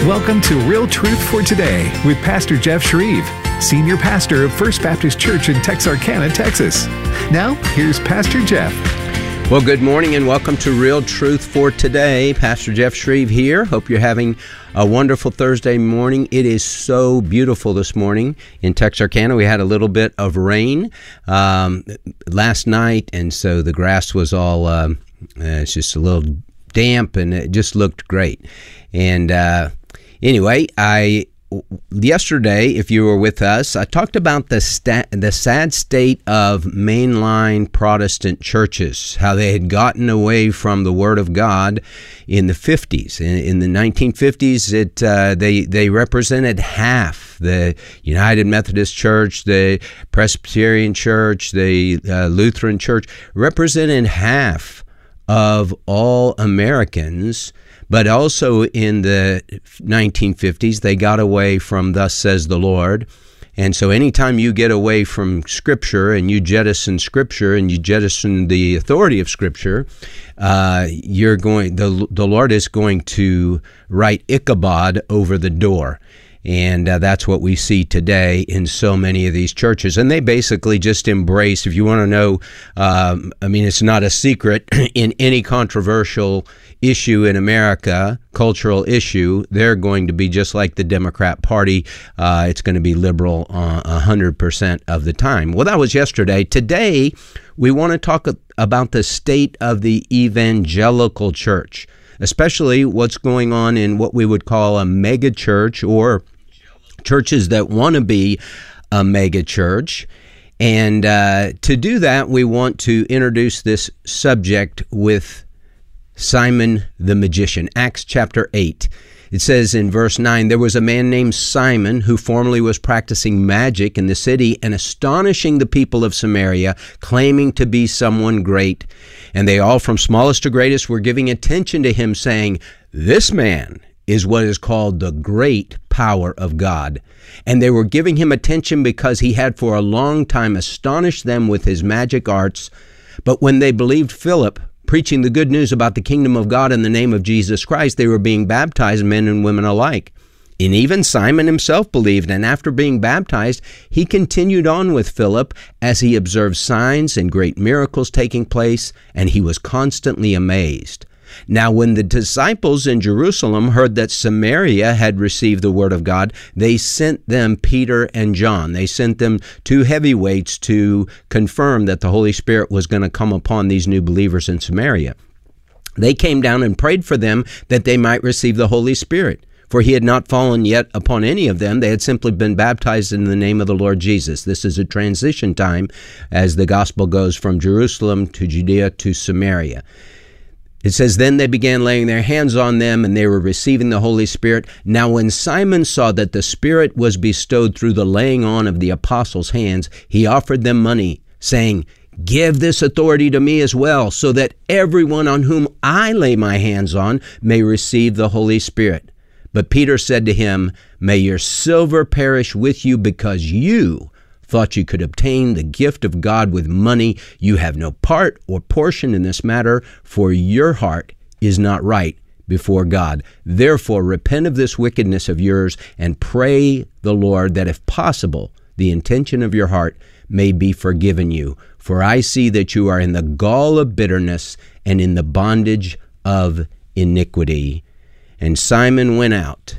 Welcome to Real Truth for Today with Pastor Jeff Shreve, Senior Pastor of First Baptist Church in Texarkana, Texas. Now, here's Pastor Jeff. Well, good morning and welcome to Real Truth for Today. Pastor Jeff Shreve here. Hope you're having a wonderful Thursday morning. It is so beautiful this morning in Texarkana. We had a little bit of rain last night, and so the grass was all it's just a little damp, and it just looked great. And anyway, yesterday, if you were with us, I talked about the sad state of mainline Protestant churches, how they had gotten away from the Word of God in the 50s. In the 1950s, they represented half. The United Methodist Church, the Presbyterian Church, the Lutheran Church represented half of all Americans. But also in the 1950s, they got away from Thus Says the Lord. And so anytime you get away from Scripture and you jettison Scripture and you jettison the authority of Scripture, the Lord is going to write Ichabod over the door. And that's what we see today in so many of these churches. And they basically just embrace, if you want to know, it's not a secret, in any controversial issue in America, cultural issue, they're going to be just like the Democrat Party. It's going to be liberal 100% of the time. Well, that was yesterday. Today, we want to talk about the state of the evangelical church, especially what's going on in what we would call a mega church, or churches that want to be a mega church. And to do that, we want to introduce this subject with Simon the magician. Acts chapter 8. It says in verse 9, "There was a man named Simon who formerly was practicing magic in the city and astonishing the people of Samaria, claiming to be someone great. And they all, from smallest to greatest, were giving attention to him, saying, 'This man is what is called the great power of God.' And they were giving him attention because he had for a long time astonished them with his magic arts. But when they believed Philip, preaching the good news about the kingdom of God in the name of Jesus Christ, they were being baptized, men and women alike. And even Simon himself believed, and after being baptized, he continued on with Philip as he observed signs and great miracles taking place, and he was constantly amazed. Now, when the disciples in Jerusalem heard that Samaria had received the word of God, they sent them Peter and John. They sent them two heavyweights to confirm that the Holy Spirit was going to come upon these new believers in Samaria. They came down and prayed for them that they might receive the Holy Spirit, for he had not fallen yet upon any of them. They had simply been baptized in the name of the Lord Jesus. This is a transition time as the gospel goes from Jerusalem to Judea to Samaria. It says, "Then they began laying their hands on them, and they were receiving the Holy Spirit. Now when Simon saw that the Spirit was bestowed through the laying on of the apostles' hands, he offered them money, saying, 'Give this authority to me as well, so that everyone on whom I lay my hands on may receive the Holy Spirit.' But Peter said to him, 'May your silver perish with you, because you thought you could obtain the gift of God with money. You have no part or portion in this matter, for your heart is not right before God. Therefore, repent of this wickedness of yours and pray the Lord that, if possible, the intention of your heart may be forgiven you. For I see that you are in the gall of bitterness and in the bondage of iniquity.' And Simon went out,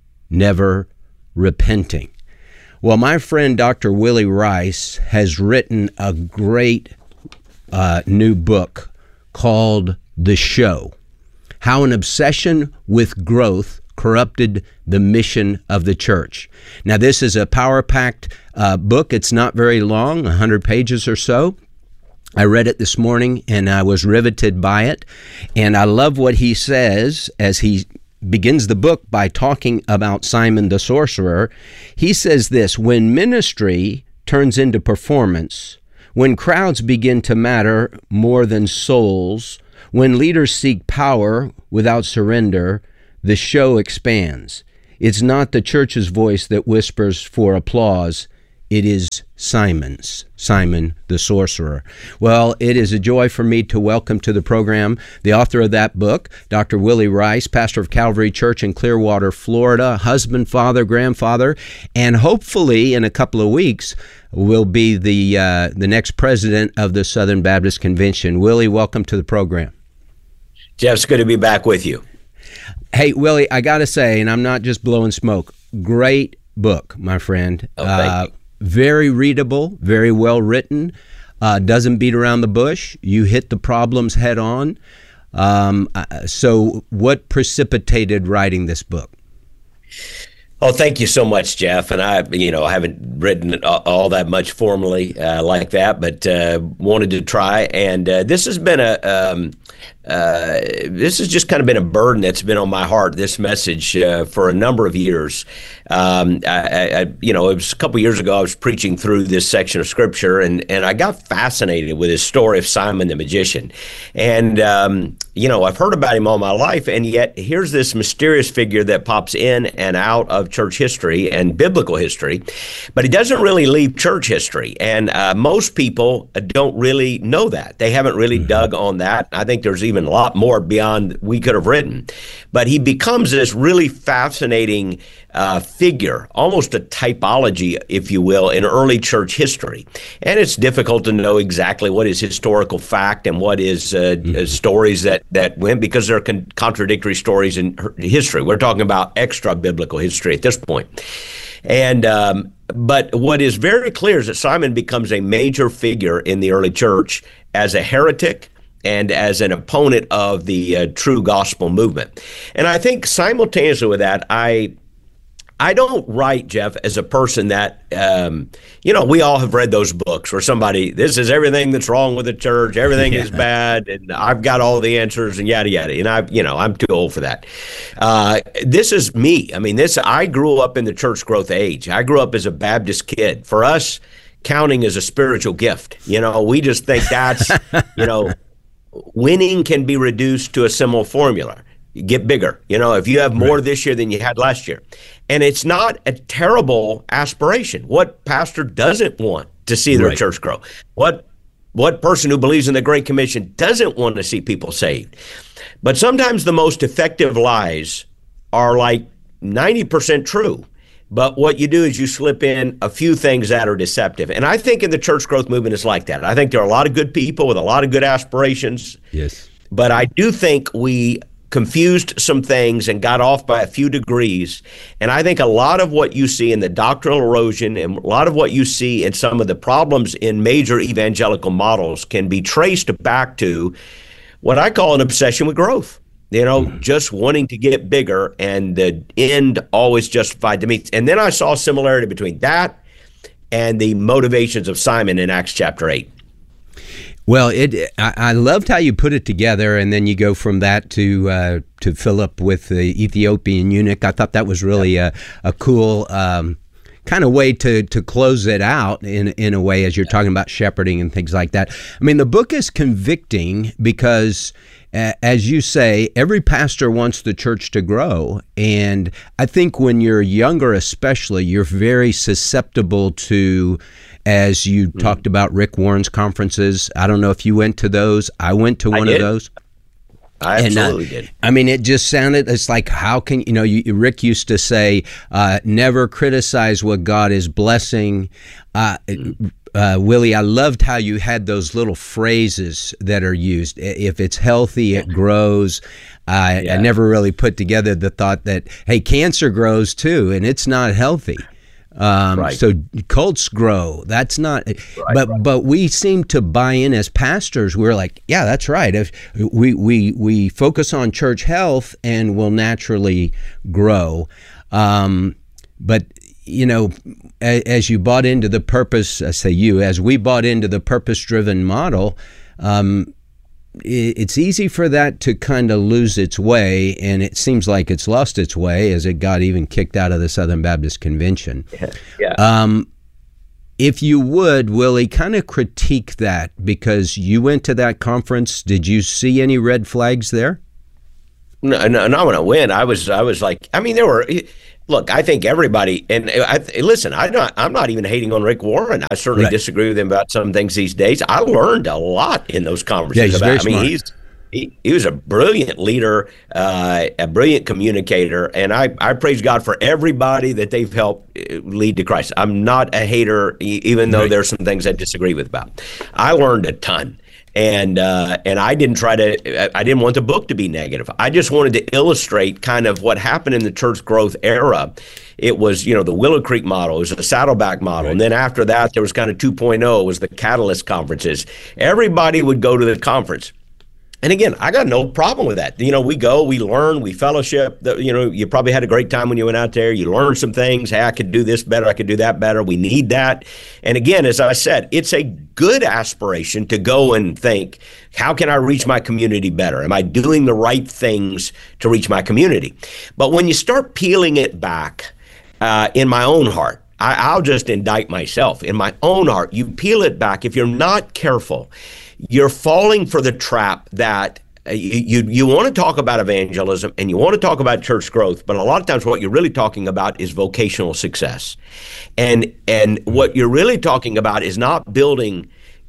never repenting." Well, my friend Dr. Willie Rice has written a great new book called The Show: How an Obsession with Growth Corrupted the Mission of the Church. Now, this is a power-packed book. It's not very long, 100 pages or so. I read it this morning, and I was riveted by it. And I love what he says as he begins the book by talking about Simon the sorcerer. He says this: "When ministry turns into performance, when crowds begin to matter more than souls, when leaders seek power without surrender, the show expands. It's not the church's voice that whispers for applause. it is Simon's, Simon the sorcerer. Well, it is a joy for me to welcome to the program the author of that book, Dr. Willie Rice, pastor of Calvary Church in Clearwater, Florida, husband, father, grandfather, and hopefully in a couple of weeks will be the next president of the Southern Baptist Convention. Willie, welcome to the program. Jeff, it's good to be back with you. Hey, Willie, I got to say, and I'm not just blowing smoke, great book, my friend. Thank you. Very readable, very well written, doesn't beat around the bush. You hit the problems head on. So what precipitated writing this book? Oh, thank you so much, Jeff. And I haven't written all that much formally like that, but wanted to try. And this has been this has just kind of been a burden that's been on my heart, this message, for a number of years. It was a couple years ago, I was preaching through this section of Scripture, and I got fascinated with his story of Simon the magician. And, I've heard about him all my life, and yet here's this mysterious figure that pops in and out of church history and biblical history, but he doesn't really leave church history. And most people don't really know that. They haven't really dug on that. I think there's even a lot more beyond we could have written. But he becomes this really fascinating figure, almost a typology, if you will, in early church history. And it's difficult to know exactly what is historical fact and what is stories that went, because there are contradictory stories in history. We're talking about extra biblical history at this point. And but what is very clear is that Simon becomes a major figure in the early church as a heretic and as an opponent of the true gospel movement. And I think simultaneously with that, I don't write, Jeff, as a person that, we all have read those books where somebody, this is everything that's wrong with the church, everything is bad, and I've got all the answers and yada, yada. And I'm too old for that. This is me. I mean, I grew up in the church growth age. I grew up as a Baptist kid. For us, counting is a spiritual gift. We just think that's, winning can be reduced to a simple formula. You get bigger. If you have more this year than you had last year. And it's not a terrible aspiration. What pastor doesn't want to see their church grow? What person who believes in the Great Commission doesn't want to see people saved? But sometimes the most effective lies are like 90% true. But what you do is you slip in a few things that are deceptive. And I think in the church growth movement it's like that. I think there are a lot of good people with a lot of good aspirations. Yes. But I do think we confused some things and got off by a few degrees. And I think a lot of what you see in the doctrinal erosion and a lot of what you see in some of the problems in major evangelical models can be traced back to what I call an obsession with growth. Just wanting to get bigger and the end always justified the means. And then I saw a similarity between that and the motivations of Simon in Acts chapter 8. Well, I loved how you put it together, and then you go from that to Philip with the Ethiopian eunuch. I thought that was really a cool kind of way to close it out in a way, as you're talking about shepherding and things like that. I mean, the book is convicting because, as you say, every pastor wants the church to grow. And I think when you're younger especially, you're very susceptible to, as you talked about Rick Warren's conferences. I don't know if you went to those. I went to one of those. I absolutely did. I mean, it just sounded, it's like, how can, Rick used to say, never criticize what God is blessing. Willie, I loved how you had those little phrases that are used. If it's healthy, it grows. I never really put together the thought that, hey, cancer grows too, and it's not healthy. So cults grow. That's not, but we seem to buy in as pastors. We're like, yeah, that's right. If we focus on church health and will naturally grow. But as you bought into the purpose, as we bought into the purpose-driven model, it's easy for that to kind of lose its way, and it seems like it's lost its way as it got even kicked out of the Southern Baptist Convention. If you would, Willie, kind of critique that, because you went to that conference. Did you see any red flags there? not when I went. I was like, I mean, there were. Look, I think everybody, and listen, I'm not even hating on Rick Warren. I certainly disagree with him about some things these days. I learned a lot in those conversations. Yeah, he's very smart. He was a brilliant leader, a brilliant communicator, and I praise God for everybody that they've helped lead to Christ. I'm not a hater, even though there's some things I disagree with about. I learned a ton. And I didn't I didn't want the book to be negative. I just wanted to illustrate kind of what happened in the church growth era. It was, the Willow Creek model. It was the Saddleback model. And then after that, there was kind of 2.0. It was the Catalyst conferences. Everybody would go to the conference. And again, I got no problem with that. We go, we learn, we fellowship. You probably had a great time when you went out there. You learned some things. Hey, I could do this better. I could do that better. We need that. And again, as I said, it's a good aspiration to go and think, how can I reach my community better? Am I doing the right things to reach my community? But when you start peeling it back in my own heart, I'll just indict myself. In my own heart, you peel it back. If you're not careful, you're falling for the trap that you want to talk about evangelism and you want to talk about church growth, but a lot of times what you're really talking about is vocational success. And what you're really talking about is not building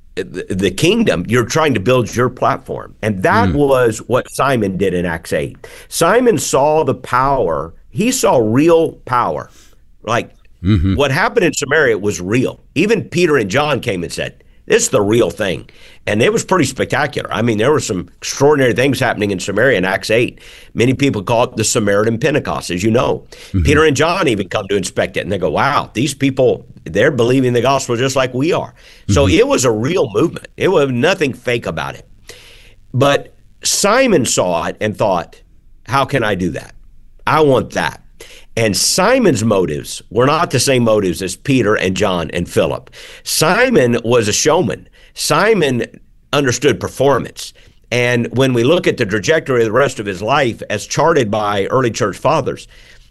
the kingdom. You're trying to build your platform. And that was what Simon did in Acts 8. Simon saw the power. He saw real power. Like what happened in Samaria was real. Even Peter and John came and said, this is the real thing. And it was pretty spectacular. I mean, there were some extraordinary things happening in Samaria in Acts 8. Many people call it the Samaritan Pentecost, as you know. Peter and John even come to inspect it, and they go, wow, these people, they're believing the gospel just like we are. So it was a real movement. It was nothing fake about it. But Simon saw it and thought, how can I do that? I want that. And Simon's motives were not the same motives as Peter and John and Philip. Simon was a showman. Simon understood performance. And when we look at the trajectory of the rest of his life as charted by early church fathers,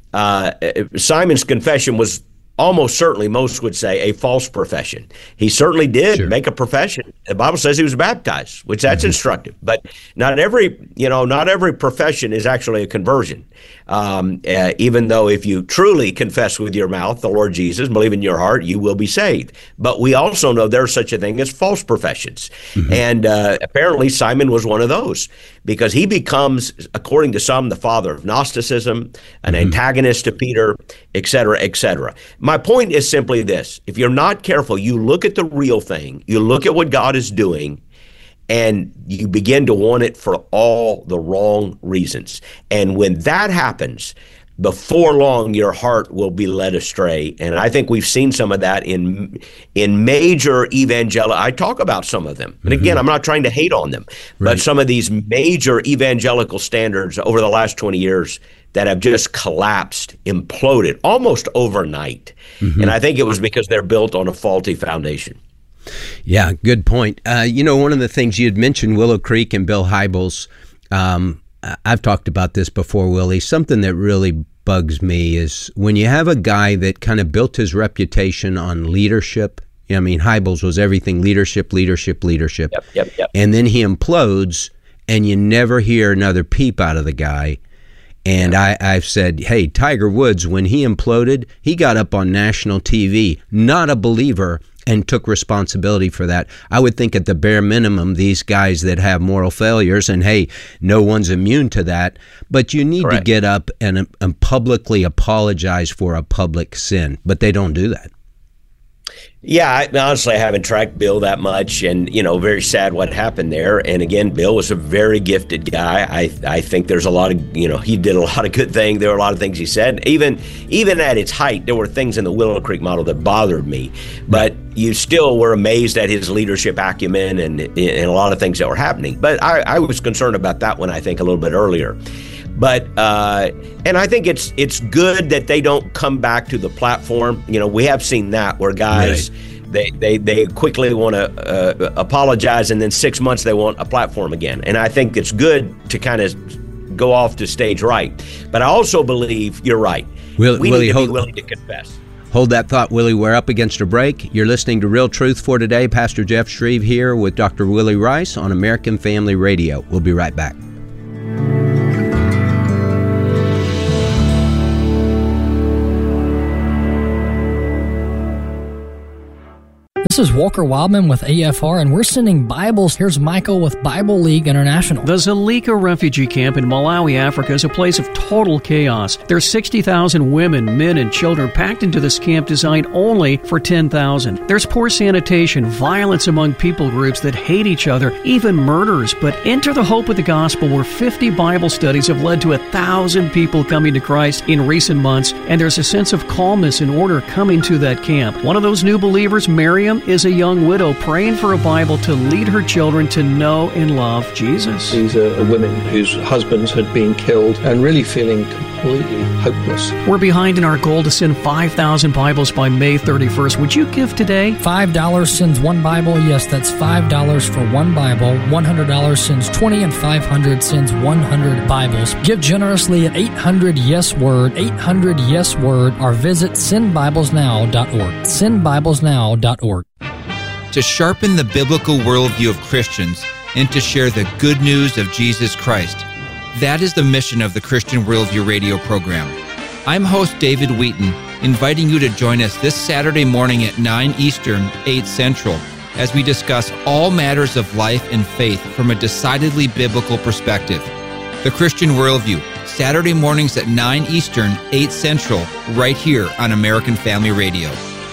Simon's confession was almost certainly, most would say, a false profession. He certainly did make a profession. The Bible says he was baptized, which that's instructive. But not every profession is actually a conversion. Even though if you truly confess with your mouth the Lord Jesus, believe in your heart, you will be saved. But we also know there's such a thing as false professions. And apparently Simon was one of those, because he becomes, according to some, the father of Gnosticism, an antagonist to Peter, et cetera, et cetera. My point is simply this. If you're not careful, you look at the real thing, you look at what God is doing, and you begin to want it for all the wrong reasons. And when that happens, before long, your heart will be led astray. And I think we've seen some of that in major evangelical. I talk about some of them. And again, I'm not trying to hate on them, but some of these major evangelical standards over the last 20 years that have just collapsed, imploded almost overnight. And I think it was because they're built on a faulty foundation. Yeah, good point. One of the things you had mentioned, Willow Creek and Bill Hybels, I've talked about this before, Willie. Something that really bugs me is when you have a guy that kind of built his reputation on leadership. I mean, Hybels was everything leadership. Yep. And then he implodes, and you never hear another peep out of the guy. And I've said, hey, Tiger Woods, when he imploded, he got up on national TV, not a believer, and took responsibility for that. I would think at the bare minimum, these guys that have moral failures, and hey, no one's immune to that, but you need to get up and publicly apologize for a public sin, but they don't do that. Yeah, honestly, I haven't tracked Bill that much, and, very sad what happened there. And again, Bill was a very gifted guy. I think there's a lot of, he did a lot of good things. There were a lot of things he said. Even at its height, there were things in the Willow Creek model that bothered me. But you still were amazed at his leadership acumen and a lot of things that were happening. But I was concerned about that one, I think, a little bit earlier. But and I think it's good that they don't come back to the platform. We have seen that where guys they quickly want to apologize, and then 6 months they want a platform again. And I think it's good to kind of go off the stage right. But I also believe you're right. We need to be willing to confess. Hold that thought, Willie. We're up against a break. You're listening to Real Truth for Today. Pastor Jeff Shreve here with Dr. Willie Rice on American Family Radio. We'll be right back. This is Walker Wildman with AFR, and we're sending Bibles. Here's Michael with Bible League International. The Zulika refugee camp in Malawi, Africa is a place of total chaos. There's 60,000 women, men, and children packed into this camp designed only for 10,000. There's poor sanitation, violence among people groups that hate each other, even murders. But enter the hope of the gospel, where 50 Bible studies have led to 1,000 people coming to Christ in recent months, and there's a sense of calmness and order coming to that camp. One of those new believers, Miriam, is a young widow praying for a Bible to lead her children to know and love Jesus. These are women whose husbands had been killed and really feeling completely hopeless. We're behind in our goal to send 5,000 Bibles by May 31st. Would you give today? $5 sends one Bible. Yes, that's $5 for one Bible. $100 sends 20, and $500 sends 100 Bibles. Give generously at 800-YES-WORD, 800-YES-WORD, or visit sendbiblesnow.org. Sendbiblesnow.org. To sharpen the biblical worldview of Christians and to share the good news of Jesus Christ. That is the mission of the Christian Worldview radio program. I'm host David Wheaton, inviting you to join us this Saturday morning at 9 Eastern, 8 Central, as we discuss all matters of life and faith from a decidedly biblical perspective. The Christian Worldview, Saturday mornings at 9 Eastern, 8 Central, right here on American Family Radio.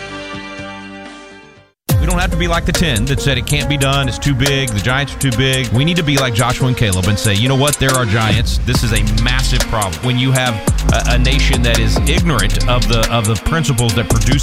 We don't have to be like the 10 that said it can't be done, it's too big, the Giants are too big. We need to be like Joshua and Caleb and say, you know what, there are giants. This is a massive problem. When you have a nation that is ignorant of the principles that produce